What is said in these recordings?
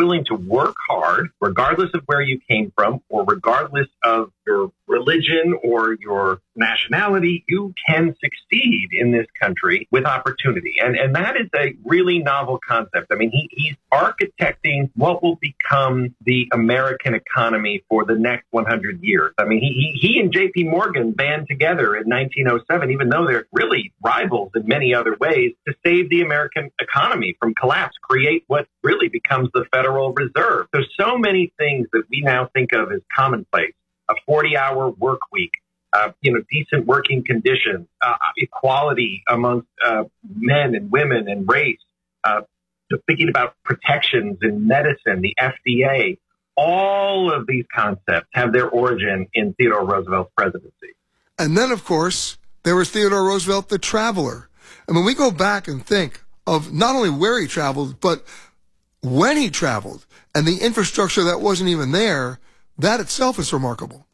willing to work hard, regardless of where you came from or regardless of your religion or your nationality, you can succeed in this country with opportunity. And that is a really novel concept. I mean, he's architecting what will become the American economy for the next 100 years. I mean, he and J.P. Morgan band together in 1907, even though they're really rivals in many other ways, to save the American economy from collapse, create what really becomes the Federal Reserve. There's so many things that we now think of as commonplace. A 40-hour work week, decent working conditions, equality amongst men and women and race, thinking about protections in medicine, the FDA. All of these concepts have their origin in Theodore Roosevelt's presidency. And then, of course, there was Theodore Roosevelt, the traveler. And when we go back and think of not only where he traveled, but when he traveled and the infrastructure that wasn't even there, that itself is remarkable.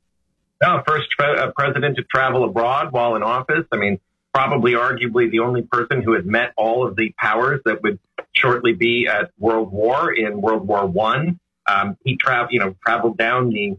No, first president to travel abroad while in office. I mean, probably arguably the only person who had met all of the powers that would shortly be at World War in World War I. He traveled down the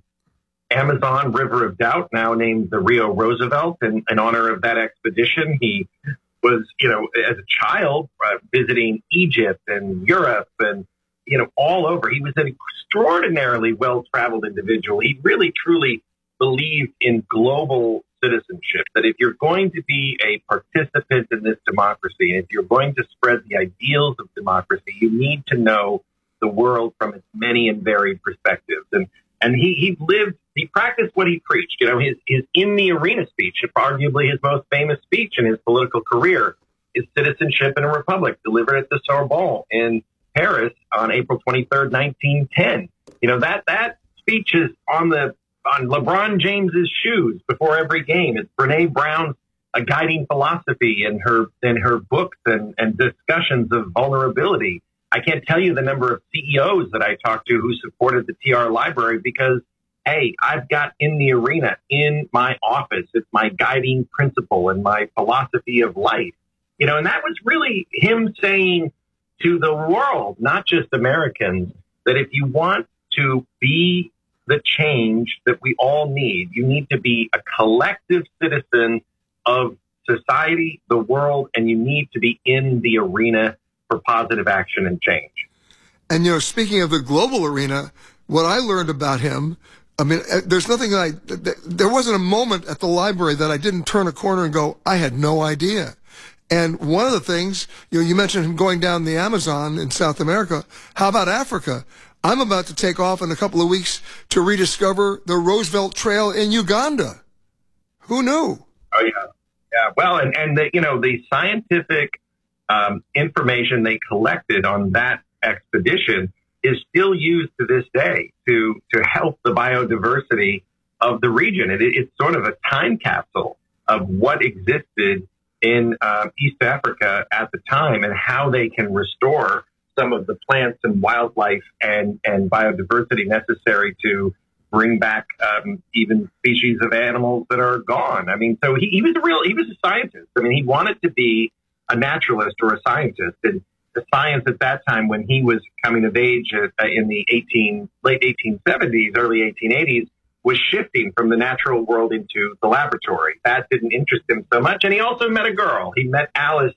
Amazon River of Doubt, now named the Rio Roosevelt, in honor of that expedition. He was, as a child, visiting Egypt and Europe and all over. He was an extraordinarily well-traveled individual. He really, truly believed in global citizenship, that if you're going to be a participant in this democracy, and if you're going to spread the ideals of democracy, you need to know the world from its many and varied perspectives. And he practiced what he preached. His In the Arena speech, arguably his most famous speech in his political career, is Citizenship in a Republic, delivered at the Sorbonne in Paris on April 23rd, 1910. That speech is on LeBron James's shoes before every game. It's Brene Brown's a guiding philosophy in her books and discussions of vulnerability. I can't tell you the number of CEOs that I talked to who supported the TR Library because, hey, I've got In the Arena in my office. It's my guiding principle and my philosophy of life. And that was really him saying to the world, not just Americans, that if you want to be the change that we all need, you need to be a collective citizen of society, the world, and you need to be in the arena for positive action and change. And, speaking of the global arena, what I learned about him, I mean, there's nothing there wasn't a moment at the library that I didn't turn a corner and go, I had no idea. And one of the things, you mentioned him going down the Amazon in South America. How about Africa? I'm about to take off in a couple of weeks to rediscover the Roosevelt Trail in Uganda. Who knew? Oh, yeah. Yeah. Well, and the scientific information they collected on that expedition is still used to this day to help the biodiversity of the region. It's sort of a time capsule of what existed in East Africa at the time and how they can restore some of the plants and wildlife and biodiversity necessary to bring back even species of animals that are gone. I mean, so he was a scientist. I mean, he wanted to be a naturalist or a scientist. And the science at that time, when he was coming of age in the late 1870s, early 1880s, was shifting from the natural world into the laboratory. That didn't interest him so much. And he also met a girl. He met Alice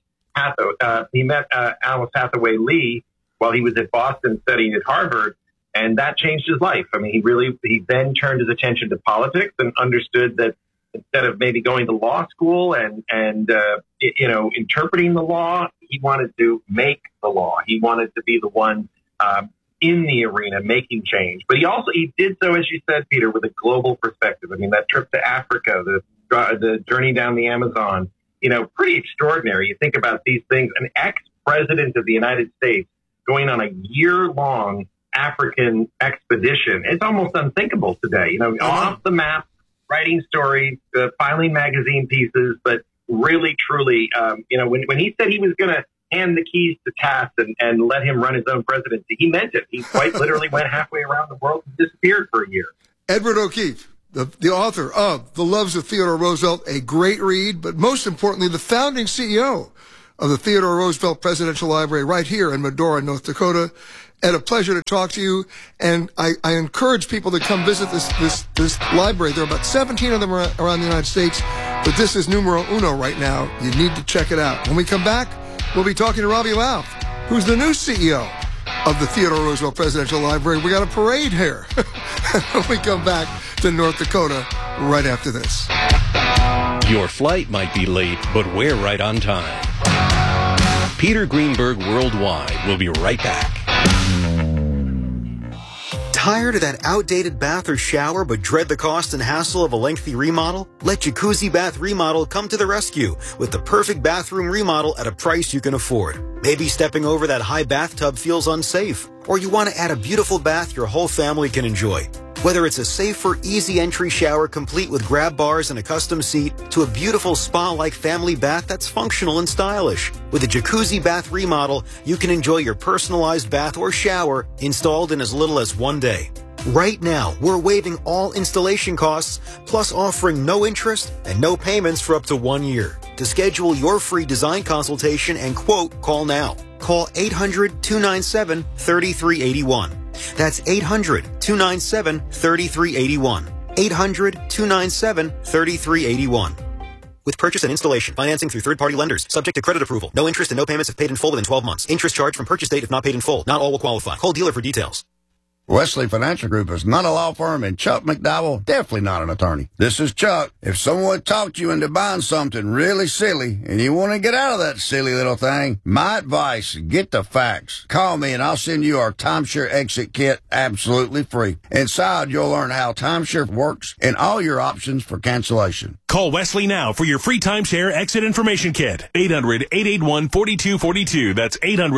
Alice Hathaway Lee while he was at Boston studying at Harvard. And that changed his life. I mean, he then turned his attention to politics and understood that instead of maybe going to law school and interpreting the law, he wanted to make the law. He wanted to be the one in the arena making change. But he did so, as you said, Peter, with a global perspective. I mean, that trip to Africa, the journey down the Amazon, pretty extraordinary. You think about these things, an ex-president of the United States going on a year-long African expedition. It's almost unthinkable today, off the map, writing stories, filing magazine pieces, but really, truly, when he said he was going to hand the keys to Taft and let him run his own presidency, he meant it. He quite literally went halfway around the world and disappeared for a year. Edward O'Keefe, the author of The Loves of Theodore Roosevelt, a great read, but most importantly, the founding CEO of the Theodore Roosevelt Presidential Library right here in Medora, North Dakota. Ed, a pleasure to talk to you. And I encourage people to come visit this library. There are about 17 of them around the United States, but this is numero uno right now. You need to check it out. When we come back, we'll be talking to Robbie Louth, who's the new CEO of the Theodore Roosevelt Presidential Library. We got a parade here when we come back to North Dakota right after this. Your flight might be late, but we're right on time. Peter Greenberg Worldwide will be right back. Tired of that outdated bath or shower but dread the cost and hassle of a lengthy remodel? Let Jacuzzi Bath Remodel come to the rescue with the perfect bathroom remodel at a price you can afford. Maybe stepping over that high bathtub feels unsafe, or you want to add a beautiful bath your whole family can enjoy. Whether it's a safer, easy entry shower complete with grab bars and a custom seat to a beautiful spa-like family bath that's functional and stylish. With a Jacuzzi Bath Remodel, you can enjoy your personalized bath or shower installed in as little as 1 day. Right now, we're waiving all installation costs, plus offering no interest and no payments for up to 1 year. To schedule your free design consultation and quote, call now. Call 800-297-3381. That's 800-297-3381. 800-297-3381. With purchase and installation, financing through third-party lenders, subject to credit approval. No interest and no payments if paid in full within 12 months. Interest charged from purchase date if not paid in full. Not all will qualify. Call dealer for details. Wesley Financial Group is not a law firm, and Chuck McDowell, definitely not an attorney. This is Chuck. If someone talked you into buying something really silly and you want to get out of that silly little thing, my advice, get the facts. Call me and I'll send you our timeshare exit kit absolutely free. Inside, you'll learn how timeshare works and all your options for cancellation. Call Wesley now for your free timeshare exit information kit. 800-881-4242. That's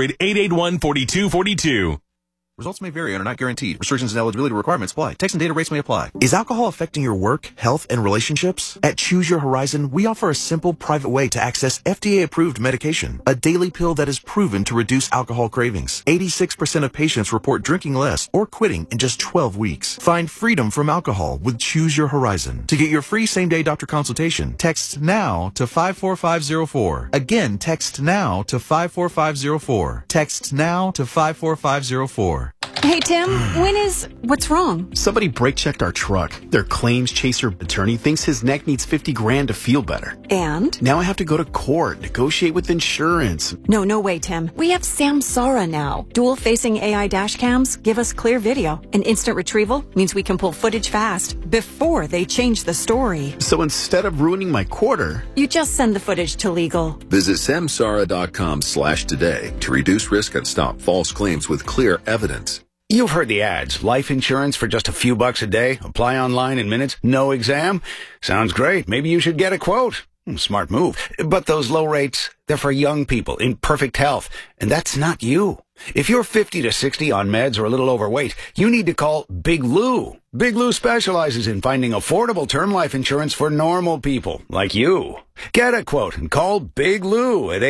800-881-4242. Results may vary and are not guaranteed. Restrictions and eligibility requirements apply. Text and data rates may apply. Is alcohol affecting your work, health, and relationships? At Choose Your Horizon, we offer a simple, private way to access FDA-approved medication, a daily pill that is proven to reduce alcohol cravings. 86% of patients report drinking less or quitting in just 12 weeks. Find freedom from alcohol with Choose Your Horizon. To get your free same-day doctor consultation, text NOW to 54504. Again, text NOW to 54504. Text NOW to 54504. Hey, Tim, what's wrong? Somebody brake checked our truck. Their claims chaser attorney thinks his neck needs $50,000 to feel better. And? Now I have to go to court, negotiate with insurance. No way, Tim. We have Samsara now. Dual-facing AI dash cams give us clear video. And instant retrieval means we can pull footage fast before they change the story. So instead of ruining my quarter, you just send the footage to legal. Visit samsara.com/today to reduce risk and stop false claims with clear evidence. You've heard the ads. Life insurance for just a few bucks a day. Apply online in minutes. No exam. Sounds great. Maybe you should get a quote. Smart move. But those low rates, they're for young people in perfect health. And that's not you. If you're 50 to 60 on meds or a little overweight, you need to call Big Lou. Big Lou specializes in finding affordable term life insurance for normal people like you. Get a quote and call Big Lou at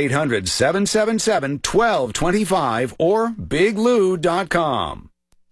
800-777-1225 or biglou.com.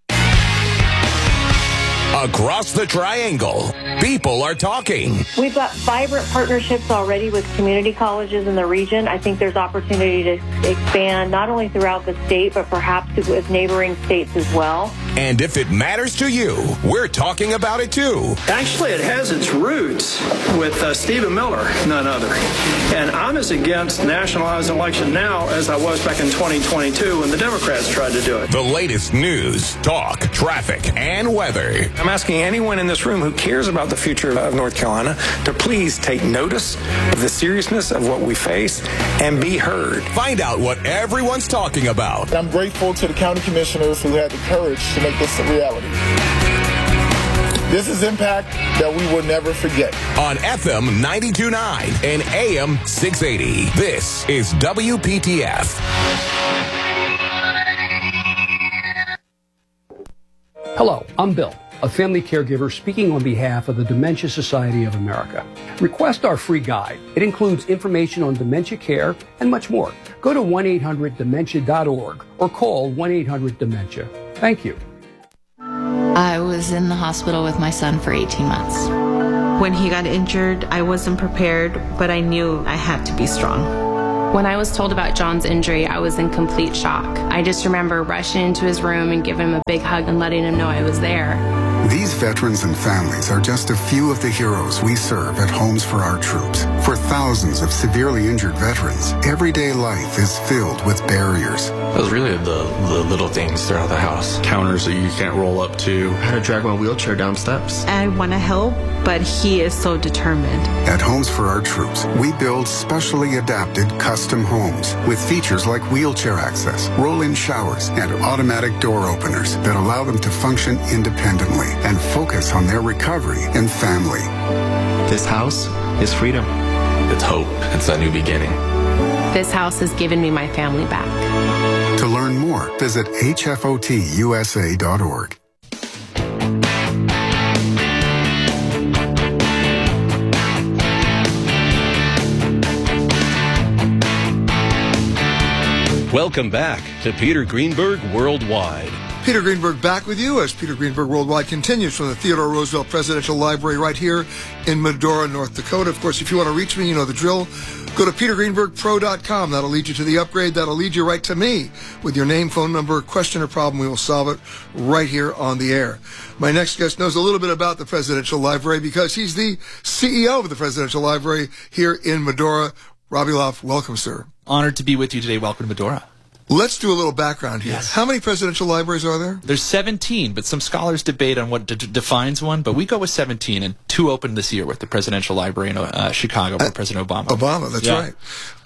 Across the Triangle, people are talking. We've got vibrant partnerships already with community colleges in the region. I think there's opportunity to expand not only throughout the state, but perhaps with neighboring states as well. And if it matters to you, we're talking about it too. Actually, it has its roots with Stephen Miller, none other. And I'm as against nationalized election now as I was back in 2022 when the Democrats tried to do it. The latest news, talk, traffic, and weather. I'm asking anyone in this room who cares about the future of North Carolina to please take notice of the seriousness of what we face and be heard. Find out what everyone's talking about. I'm grateful to the county commissioners who had the courage to make this a reality. This is impact that we will never forget. On FM 92.9 and AM 680, this is WPTF. Hello, I'm Bill, a family caregiver speaking on behalf of the Dementia Society of America. Request our free guide. It includes information on dementia care and much more. Go to 1-800-DEMENTIA.org or call 1-800-DEMENTIA. Thank you. I was in the hospital with my son for 18 months. When he got injured, I wasn't prepared, but I knew I had to be strong. When I was told about John's injury, I was in complete shock. I just remember rushing into his room and giving him a big hug and letting him know I was there. These veterans and families are just a few of the heroes we serve at Homes for Our Troops. For thousands of severely injured veterans, everyday life is filled with barriers. It was really the little things throughout the house. Counters that you can't roll up to. How to drag my wheelchair down steps. I want to help, but he is so determined. At Homes for Our Troops, we build specially adapted custom homes with features like wheelchair access, roll-in showers, and automatic door openers that allow them to function independently and focus on their recovery and family. This house is freedom. It's hope. It's a new beginning. This house has given me my family back. To learn more, visit hfotusa.org. Welcome back to Peter Greenberg Worldwide. Peter Greenberg back with you as Peter Greenberg Worldwide continues from the Theodore Roosevelt Presidential Library right here in Medora, North Dakota. Of course, if you want to reach me, you know the drill. Go to petergreenbergpro.com. That'll lead you to the upgrade. That'll lead you right to me with your name, phone number, question, or problem. We will solve it right here on the air. My next guest knows a little bit about the Presidential Library because he's the CEO of the Presidential Library here in Medora. Robbie Loff, welcome, sir. Honored to be with you today. Welcome to Medora. Let's do a little background here. Yes. How many presidential libraries are there? There's 17, but some scholars debate on what defines one, but we go with 17, and 2 opened this year with the Presidential Library in Chicago for President Obama. Obama, that's right.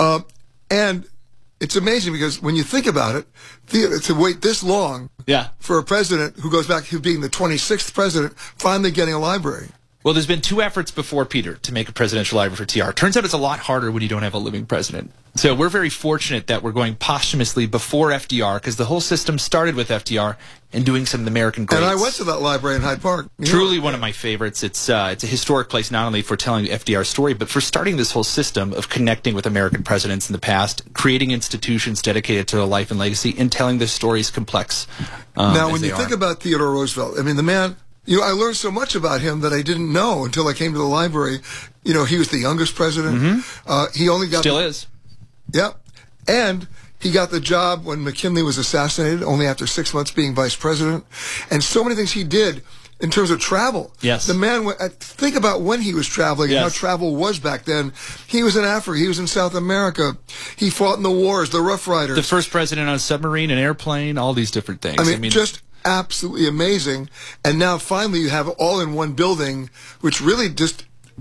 And it's amazing because when you think about it, to wait this long for a president who goes back to being the 26th president, finally getting a library. Well, there's been 2 efforts before Peter to make a presidential library for TR. Turns out it's a lot harder when you don't have a living president. So we're very fortunate that we're going posthumously before FDR because the whole system started with FDR and doing some of the American greats. And I went to that library in Hyde Park. Truly one of my favorites. It's a historic place not only for telling FDR's story, but for starting this whole system of connecting with American presidents in the past, creating institutions dedicated to their life and legacy, and telling their stories complex. Now, when you think about Theodore Roosevelt, I mean, the man... I learned so much about him that I didn't know until I came to the library. He was the youngest president. Mm-hmm. He only got... Still is. Yeah. And he got the job when McKinley was assassinated, only after 6 months being vice president. And so many things he did in terms of travel. Yes. The man, think about when he was traveling and how travel was back then. He was in Africa. He was in South America. He fought in the wars, the Rough Riders. The first president on a submarine, an airplane, all these different things. I mean just... absolutely amazing. And now finally you have it all in one building, which really just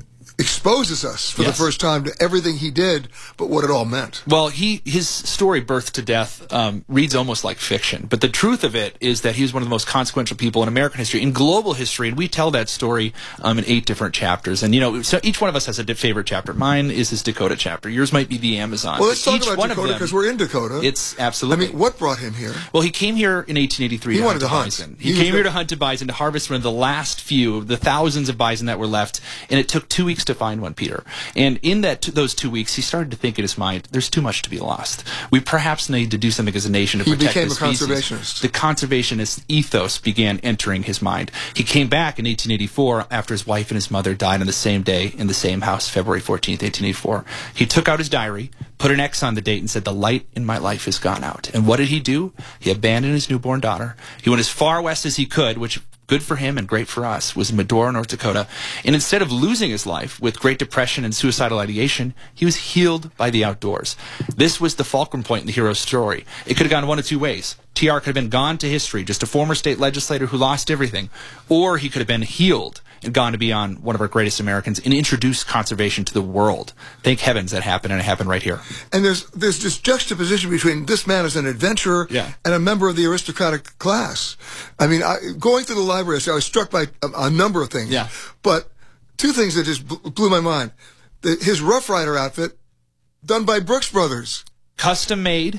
exposes us for the first time to everything he did, but what it all meant. Well, his story, Birth to Death, reads almost like fiction. But the truth of it is that he was one of the most consequential people in American history, in global history, and we tell that story in 8 different chapters. And, so each one of us has a favorite chapter. Mine is his Dakota chapter. Yours might be the Amazon. Well, let's talk about Dakota because we're in Dakota. It's absolutely. I mean, what brought him here? Well, he came here in 1883 He wanted to hunt. Bison. He came here to hunt a bison, to harvest one of the last few of the thousands of bison that were left, and it took 2 weeks to find one, Peter. And in those 2 weeks, he started to think in his mind, there's too much to be lost. We perhaps need to do something as a nation to protect this species. He became a conservationist. The conservationist ethos began entering his mind. He came back in 1884 after his wife and his mother died on the same day in the same house, February 14th, 1884. He took out his diary, put an X on the date, and said, the light in my life has gone out. And what did he do? He abandoned his newborn daughter. He went as far west as he could, which... good for him and great for us, was Medora, North Dakota. And instead of losing his life with Great Depression and suicidal ideation, he was healed by the outdoors. This was the fulcrum point in the hero's story. It could have gone one of 2 ways. TR could have been gone to history, just a former state legislator who lost everything. Or he could have been healed and gone to be on one of our greatest Americans and introduce conservation to the world. Thank heavens that happened, and it happened right here. And there's this juxtaposition between this man as an adventurer and a member of the aristocratic class. I mean, going through the library, I was struck by a number of things. Yeah. But 2 things that just blew my mind. His Rough Rider outfit, done by Brooks Brothers. Custom made.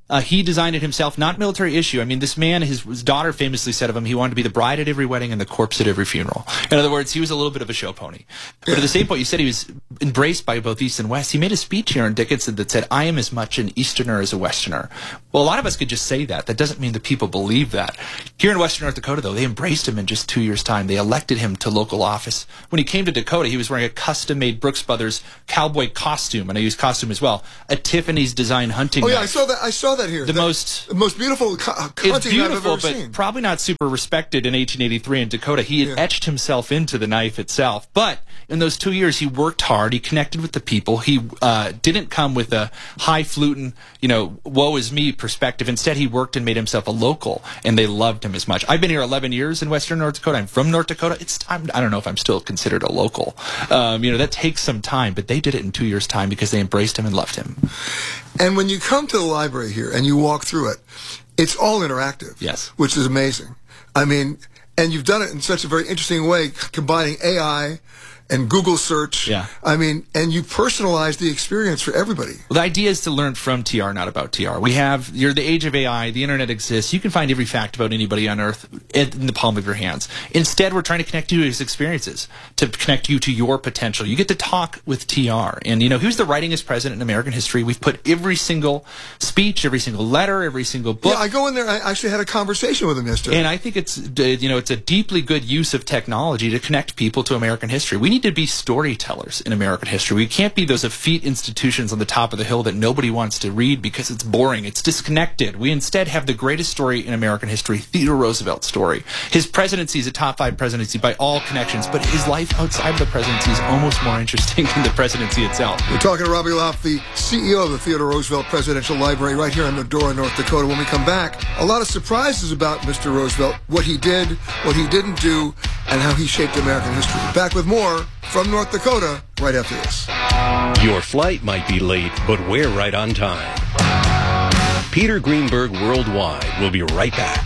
He designed it himself, not military issue. I mean, this man, his daughter famously said of him, he wanted to be the bride at every wedding and the corpse at every funeral. In other words, he was a little bit of a show pony. But at the same point, you said he was embraced by both East and West. He made a speech here in Dickinson that said, I am as much an Easterner as a Westerner. Well, a lot of us could just say that. That doesn't mean that people believe that. Here in Western North Dakota, though, they embraced him in just 2 years' time. They elected him to local office. When he came to Dakota, he was wearing a custom-made Brooks Brothers cowboy costume, and I use costume as well, a Tiffany's design hunting knife. I saw that here. The most beautiful hunting it's beautiful, knife I've ever but seen. Probably not super respected in 1883 in Dakota. He had etched himself into the knife itself. But in those 2 years, he worked hard. He connected with the people. He didn't come with a highfalutin, woe is me perspective. Instead, he worked and made himself a local, and they loved him as much. I've been here 11 years in Western North Dakota. I'm from North Dakota. I don't know if I'm still considered a local. That takes some time, but they did it in 2 years' time because they embraced him and loved him. And when you come to the library here and you walk through it, it's all interactive. Yes. Which is amazing. I mean, and you've done it in such a very interesting way, combining AI and Google search. Yeah. I mean, and you personalize the experience for everybody. Well, the idea is to learn from TR, not about TR. You're the age of AI, the internet exists, you can find every fact about anybody on earth in the palm of your hands. Instead, we're trying to connect you to his experiences, to connect you to your potential. You get to talk with TR. And, he was the writingest president in American history. We've put every single speech, every single letter, every single book. Yeah, I go in there, I actually had a conversation with him yesterday. And I think it's a deeply good use of technology to connect people to American history. We need to be storytellers in American history. We can't be those effete institutions on the top of the hill that nobody wants to read because it's boring. It's disconnected. We instead have the greatest story in American history, Theodore Roosevelt's story. His presidency is a top 5 presidency by all connections, but his life outside of the presidency is almost more interesting than the presidency itself. We're talking to Robbie Loft, the CEO of the Theodore Roosevelt Presidential Library right here in Medora, North Dakota. When we come back, a lot of surprises about Mr. Roosevelt, what he did, what he didn't do, and how he shaped American history. Back with more from North Dakota right after this. Your flight might be late, but we're right on time. Peter Greenberg Worldwide will be right back.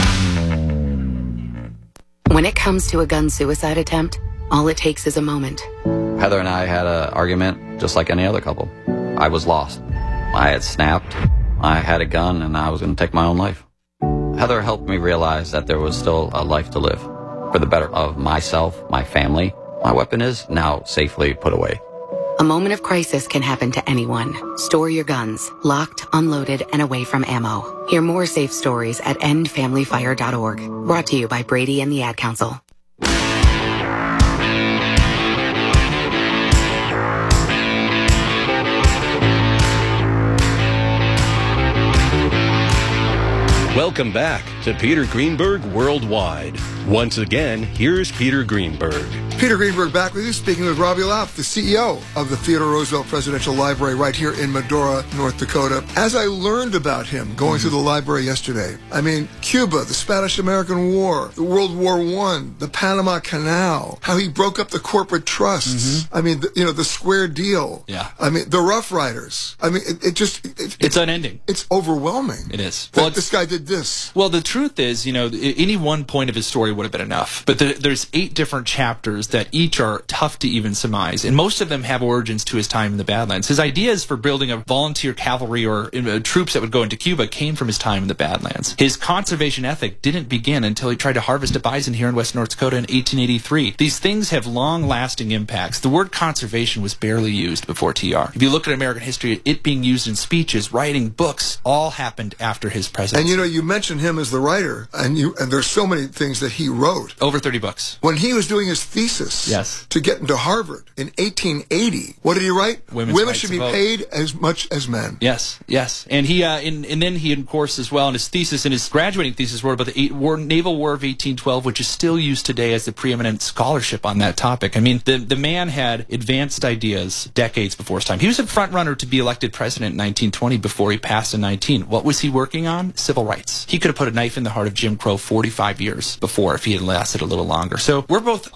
When it comes to a gun suicide attempt, all it takes is a moment. Heather and I had an argument just like any other couple. I was lost. I had snapped. I had a gun and I was going to take my own life. Heather helped me realize that there was still a life to live for the better of myself, my family. My weapon is now safely put away. A moment of crisis can happen to anyone. Store your guns, locked, unloaded, and away from ammo. Hear more safe stories at endfamilyfire.org. Brought to you by Brady and the Ad Council. Welcome back to Peter Greenberg Worldwide. Once again, here's Peter Greenberg. Peter Greenberg back with you, speaking with Robbie Loft, the CEO of the Theodore Roosevelt Presidential Library right here in Medora, North Dakota. As I learned about him going through the library yesterday, I mean, Cuba, the Spanish-American War, the World War I, the Panama Canal, how he broke up the corporate trusts. I mean, the square deal. Yeah. I mean, the Rough Riders. I mean, it's unending. It's overwhelming. It is. Well, this guy did this. Well, the truth is, any one point of his story would have been enough. But there's 8 different chapters that each are tough to even surmise. And most of them have origins to his time in the Badlands. His ideas for building a volunteer cavalry or troops that would go into Cuba came from his time in the Badlands. His conservation ethic didn't begin until he tried to harvest a bison here in West North Dakota in 1883. These things have long-lasting impacts. The word conservation was barely used before TR. If you look at American history, it being used in speeches, writing, books, all happened after his presidency. And you mentioned him as the writer, and there's so many things that he wrote. Over 30 books. When he was doing his thesis to get into Harvard in 1880, what did he write? Women should be paid as much as men. Yes. And he and then he, of course, as well, in his thesis, in his graduating thesis, wrote about the Naval War of 1812, which is still used today as the preeminent scholarship on that topic. I mean, the man had advanced ideas decades before his time. He was a front runner to be elected president in 1920 before he passed in 19. What was he working on? Civil rights. He could have put a knife in the heart of Jim Crow 45 years before if he had lasted a little longer. So we're both honored by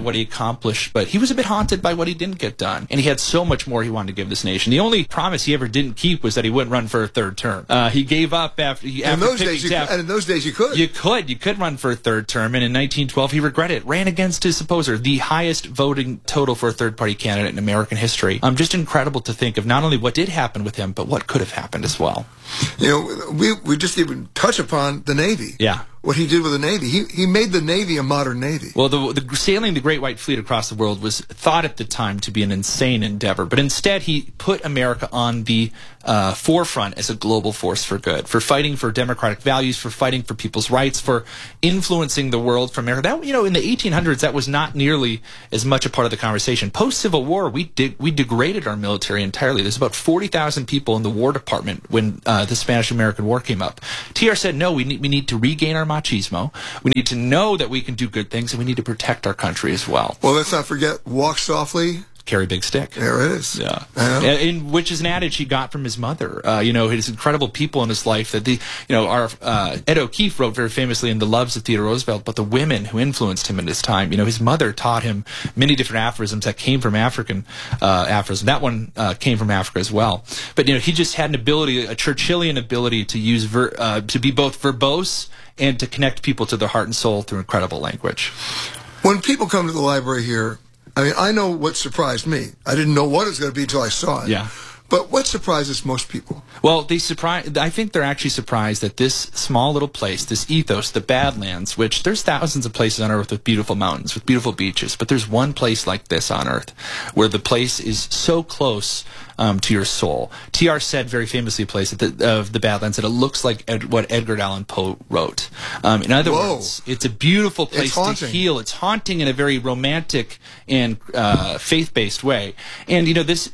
what he accomplished, but he was a bit haunted by what he didn't get done. And he had so much more he wanted to give this nation. The only promise he ever didn't keep was that he wouldn't run for a third term. He gave up after in those days you could. You could run for a third term, and in 1912 he regretted it. Ran against his opposer, the highest voting total for a third-party candidate in American history. Just incredible to think of not only what did happen with him, but what could have happened as well. You know, we just even touch upon the Navy. Yeah. What he did with the Navy. He made the Navy a modern Navy. Well, the sailing the Great White Fleet across the world was thought at the time to be an insane endeavor, but instead he put America on the forefront as a global force for good, for fighting for democratic values, for fighting for people's rights, for influencing the world from America. That, in the 1800s, that was not nearly as much a part of the conversation. Post-Civil War, we degraded our military entirely. There's about 40,000 people in the War Department when the Spanish-American War came up. TR said, no, we need to regain our machismo. We need to know that we can do good things, and we need to protect our country as well. Well, let's not forget, walk softly, carry a big stick. There it is. Yeah. Which is an adage he got from his mother. His incredible people in his life that our Ed O'Keefe wrote very famously in The Loves of Theodore Roosevelt, but the women who influenced him in his time. His mother taught him many different aphorisms that came from African aphorisms. That one came from Africa as well. But, he just had an ability, a Churchillian ability to use, to be both verbose and to connect people to their heart and soul through incredible language. When people come to the library here, I know what surprised me. I didn't know what it was going to be until I saw it. Yeah. But what surprises most people? Well, I think they're actually surprised that this small little place, this ethos, the Badlands, which there's thousands of places on Earth with beautiful mountains, with beautiful beaches, but there's one place like this on Earth where the place is so close to your soul. TR said very famously, of the Badlands, that it looks like what Edgar Allan Poe wrote. In other words, it's a beautiful place to heal. It's haunting in a very romantic and faith-based way. And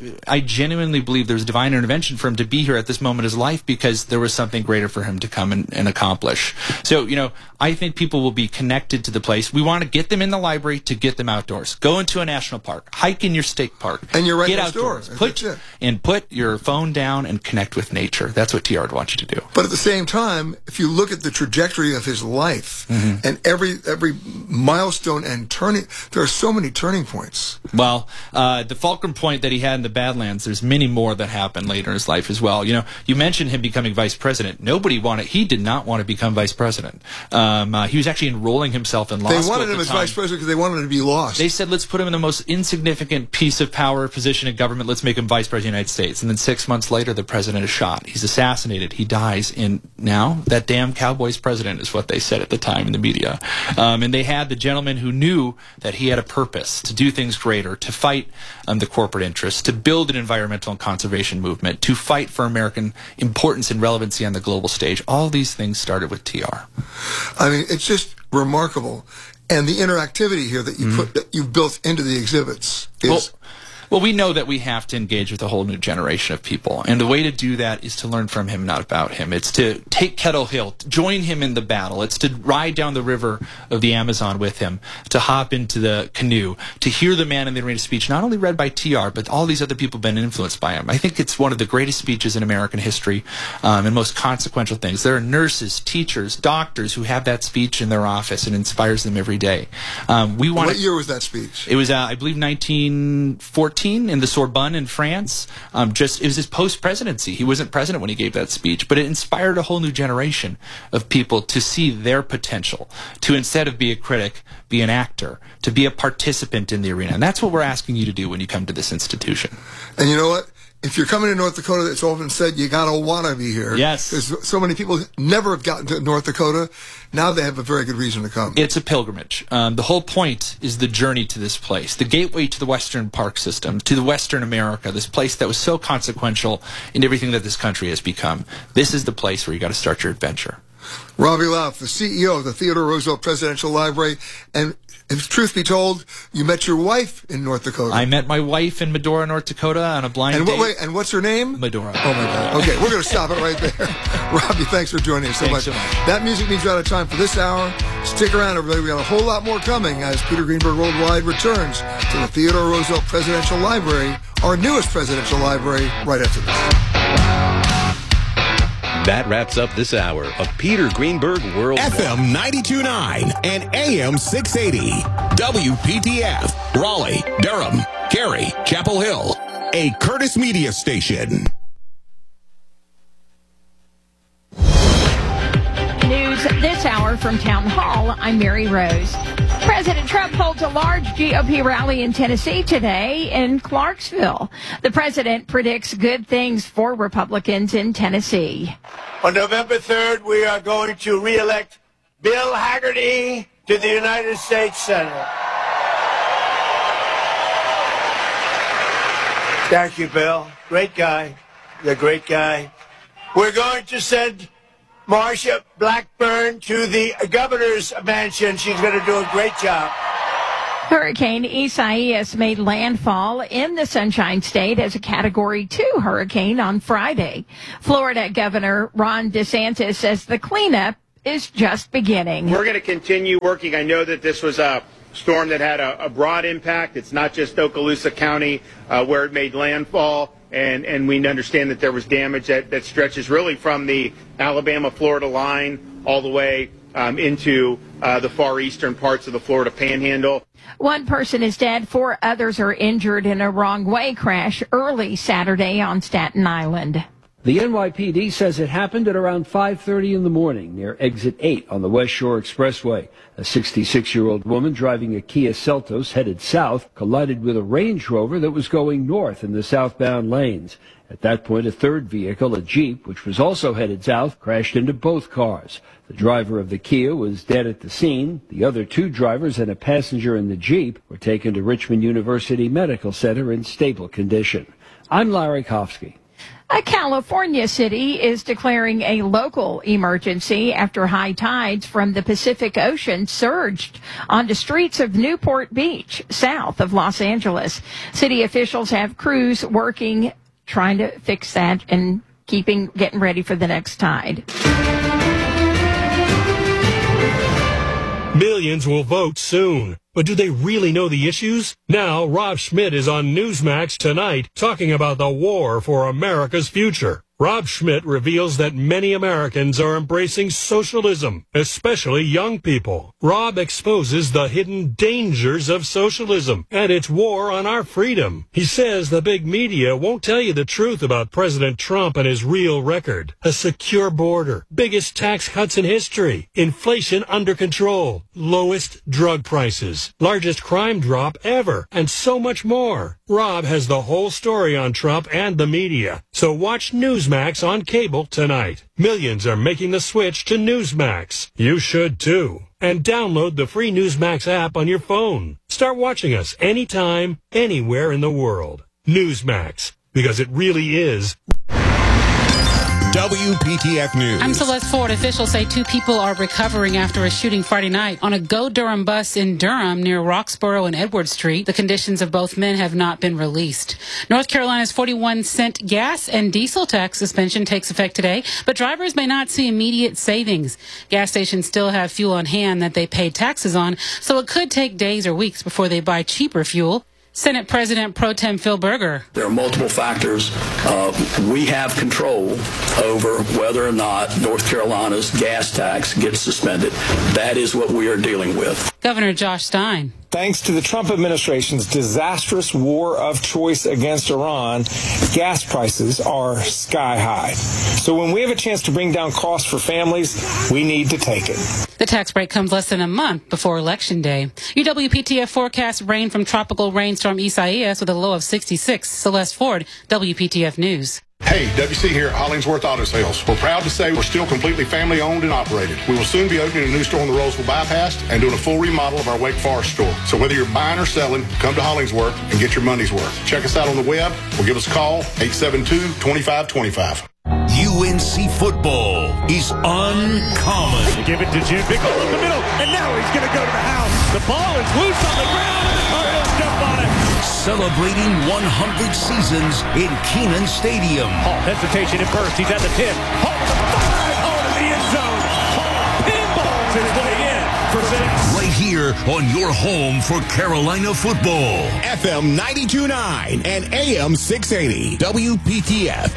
I genuinely believe there's divine intervention for him to be here at this moment of his life because there was something greater for him to come and accomplish. So, I think people will be connected to the place. We want to get them in the library to get them outdoors. Go into a national park. Hike in your state park. And you're right Get next outdoors. door. Put your phone down and connect with nature. That's what TR would want you to do. But at the same time, if you look at the trajectory of his life and every milestone and turning, there are so many turning points. Well, the fulcrum point that he had in the Badlands, there's many more that happened later in his life as well. You mentioned him becoming vice president. He did not want to become vice president. He was actually enrolling himself in law school. They wanted him as vice president because they wanted him to be lost. They said, let's put him in the most insignificant piece of power position in government. Let's make him vice president of the United States. And then 6 months later, the president is shot. He's assassinated. He dies. And now that damn cowboy's president is what they said at the time in the media. And they had the gentleman who knew that he had a purpose to do things greater, to fight the corporate interests, to build an environmental and conservation movement, to fight for American importance and relevancy on the global stage. All these things started with TR. It's just remarkable. And the interactivity here that you that you've built into the exhibits is... Well, we know that we have to engage with a whole new generation of people. And the way to do that is to learn from him, not about him. It's to take Kettle Hill, join him in the battle. It's to ride down the river of the Amazon with him, to hop into the canoe, to hear the Man in the Arena speech, not only read by TR, but all these other people have been influenced by him. I think it's one of the greatest speeches in American history and most consequential things. There are nurses, teachers, doctors who have that speech in their office and inspires them every day. What year was that speech? It was, I believe, 1914. In the Sorbonne in France. It was his post-presidency. He wasn't president when he gave that speech, but it inspired a whole new generation of people to see their potential, to instead of be a critic, be an actor, to be a participant in the arena. And that's what we're asking you to do when you come to this institution. And you know what? If you're coming to North Dakota, it's often said you gotta want to be here. Yes. Because so many people never have gotten to North Dakota. Now they have a very good reason to come. It's a pilgrimage. The whole point is the journey to this place, the gateway to the Western park system, to the Western America, this place that was so consequential in everything that this country has become. This is the place where you got to start your adventure. Robbie Lauf, the CEO of the Theodore Roosevelt Presidential Library, and if truth be told, you met your wife in North Dakota. I met my wife in Medora, North Dakota on a blind date. And what's her name? Medora. Oh, my God. Okay, we're going to stop it right there. Robbie, thanks for joining us so much. That music means we're out of time for this hour. Stick around, everybody. We got a whole lot more coming as Peter Greenberg Worldwide returns to the Theodore Roosevelt Presidential Library, our newest presidential library, right after this. That wraps up this hour of Peter Greenberg Worldwide. FM 92.9 and AM 680. WPTF, Raleigh, Durham, Cary, Chapel Hill, a Curtis Media station. News this hour from Town Hall. I'm Mary Rose. President Trump holds a large GOP rally in Tennessee today in Clarksville. The president predicts good things for Republicans in Tennessee. On November 3rd, we are going to re-elect Bill Hagerty to the United States Senate. Thank you, Bill. Great guy. You're a great guy. We're going to send Marsha Blackburn to the governor's mansion. She's going to do a great job. Hurricane Isaias made landfall in the Sunshine State as a Category 2 hurricane on Friday. Florida Governor Ron DeSantis says the cleanup is just beginning. We're going to continue working. I know that this was a storm that had a broad impact. It's not just Okaloosa County where it made landfall, and we understand that there was damage that stretches really from the Alabama-Florida line all the way into the far eastern parts of the Florida Panhandle. One person is dead, 4 others are injured in a wrong-way crash early Saturday on Staten Island. The NYPD says it happened at around 5:30 in the morning near Exit 8 on the West Shore Expressway. A 66-year-old woman driving a Kia Seltos headed south collided with a Range Rover that was going north in the southbound lanes. At that point, a third vehicle, a Jeep, which was also headed south, crashed into both cars. The driver of the Kia was dead at the scene. The other 2 drivers and a passenger in the Jeep were taken to Richmond University Medical Center in stable condition. I'm Larry Kofsky. A California city is declaring a local emergency after high tides from the Pacific Ocean surged onto streets of Newport Beach, south of Los Angeles. City officials have crews working, trying to fix that and getting ready for the next tide. Millions will vote soon. But do they really know the issues? Now, Rob Schmidt is on Newsmax tonight talking about the war for America's future. Rob Schmidt reveals that many Americans are embracing socialism, especially young people. Rob exposes the hidden dangers of socialism and its war on our freedom. He says the big media won't tell you the truth about President Trump and his real record. A secure border, biggest tax cuts in history, inflation under control, lowest drug prices, largest crime drop ever, and so much more. Rob has the whole story on Trump and the media. So watch Newsmax on cable tonight. Millions are making the switch to Newsmax. You should too. And download the free Newsmax app on your phone. Start watching us anytime, anywhere in the world. Newsmax, because it really is WPTF News. I'm Celeste Ford. Officials say 2 people are recovering after a shooting Friday night on a Go Durham bus in Durham near Roxborough and Edward Street. The conditions of both men have not been released. North Carolina's 41-cent gas and diesel tax suspension takes effect today, but drivers may not see immediate savings. Gas stations still have fuel on hand that they paid taxes on, so it could take days or weeks before they buy cheaper fuel. Senate President Pro Tem Phil Berger. There are multiple factors. We have control over whether or not North Carolina's gas tax gets suspended. That is what we are dealing with. Governor Josh Stein. Thanks to the Trump administration's disastrous war of choice against Iran, gas prices are sky high. So when we have a chance to bring down costs for families, we need to take it. The tax break comes less than a month before Election Day. Your WPTF forecast rain from tropical rainstorm Isaias with a low of 66. Celeste Ford, WPTF News. Hey, WC here at Hollingsworth Auto Sales. We're proud to say we're still completely family owned and operated. We will soon be opening a new store on the Roseville Bypass and doing a full remodel of our Wake Forest store. So whether you're buying or selling, come to Hollingsworth and get your money's worth. Check us out on the web or give us a call, 872-2525. UNC football is uncommon. They give it to Jim Bickle in the middle, and now he's going to go to the house. The ball is loose on the ground. He'll jump on it. Celebrating 100 seasons in Kenan Stadium. Hall hesitation at first. He's at the 10. Hall to the 5. Hall to the end zone. Hall pinballs his way in for 6. Right here on your home for Carolina football. FM 92.9 and AM 680. WPTF.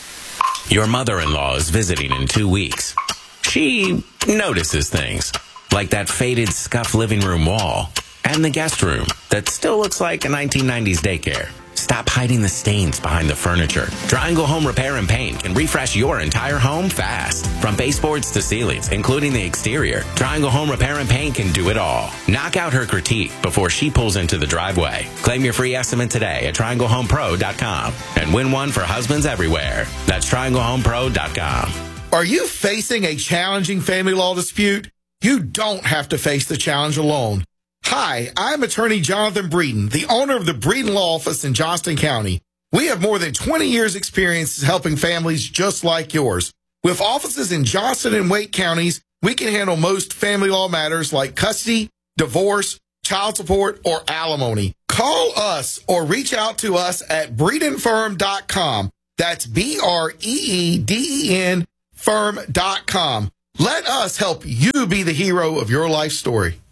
Your mother-in-law is visiting in 2 weeks. She notices things. like that faded, scuffed living room wall and the guest room that still looks like a 1990s daycare. Stop hiding the stains behind the furniture. Triangle Home Repair and Paint can refresh your entire home fast. From baseboards to ceilings, including the exterior, Triangle Home Repair and Paint can do it all. Knock out her critique before she pulls into the driveway. Claim your free estimate today at TriangleHomePro.com and win one for husbands everywhere. That's TriangleHomePro.com. Are you facing a challenging family law dispute? You don't have to face the challenge alone. Hi, I'm attorney Jonathan Breeden, the owner of the Breeden Law Office in Johnston County. We have more than 20 years experience helping families just like yours. With offices in Johnston and Wake counties, we can handle most family law matters like custody, divorce, child support, or alimony. Call us or reach out to us at BreedenFirm.com. That's BREEDEN firm.com. Let us help you be the hero of your life story.